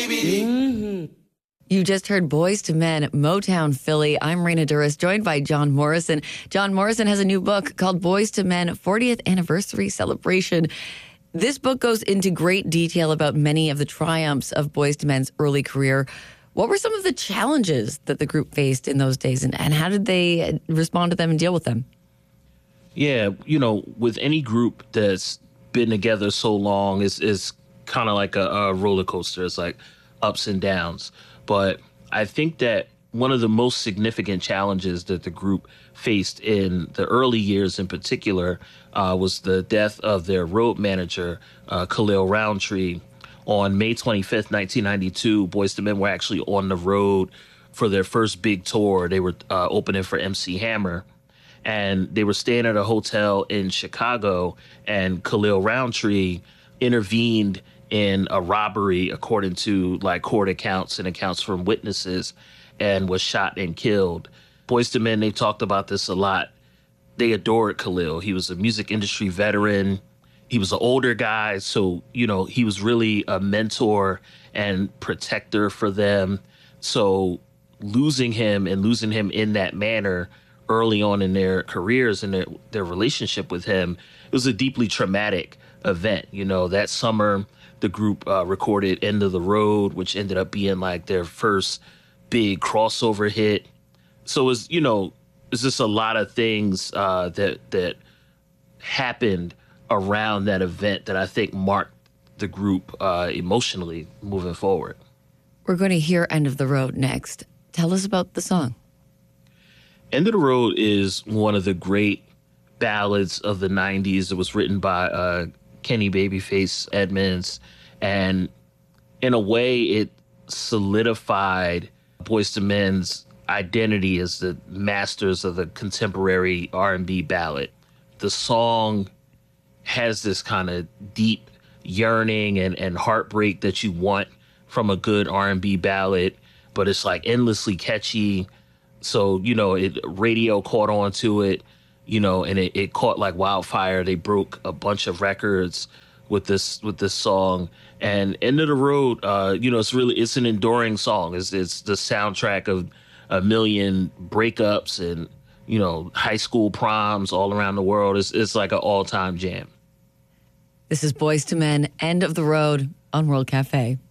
You just heard Boys to Men, Motown Philly. I'm Raina Duras, joined by John Morrison. John Morrison has a new book called Boys to Men, 40th Anniversary Celebration. This book goes into great detail about many of the triumphs of Boys to Men's early career. What were some of the challenges that the group faced in those days, and how did they respond to them and deal with them? Yeah, with any group that's been together so long, is kind of like a roller coaster. It's like ups and downs. But I think that one of the most significant challenges that the group faced in the early years in particular was the death of their road manager, Khalil Roundtree. On May 25th, 1992, Boyz II Men were actually on the road for their first big tour. They were opening for MC Hammer. And they were staying at a hotel in Chicago, and Khalil Roundtree intervened in a robbery, according to court accounts and accounts from witnesses, and was shot and killed. Boyz II Men, they talked about this a lot. They adored Khalil. He was a music industry veteran. He was an older guy, so, he was really a mentor and protector for them. So losing him in that manner early on in their careers and their relationship with him, it was a deeply traumatic event. That summer, the group recorded End of the Road, which ended up being their first big crossover hit. So it's just a lot of things that happened around that event that I think marked the group emotionally moving forward. We're going to hear End of the Road next. Tell us about the song. End of the Road is one of the great ballads of the 90s. It was written by Kenny Babyface Edmonds. And in a way, it solidified Boyz II Men's identity as the masters of the contemporary R&B ballad. The song has this kind of deep yearning and heartbreak that you want from a good R&B ballad, but it's endlessly catchy. So, radio caught on to it, and it caught like wildfire. They broke a bunch of records with this song. And End of the Road, it's an enduring song. It's the soundtrack of a million breakups and, high school proms all around the world. It's like an all-time jam. This is Boyz II Men, End of the Road on World Cafe.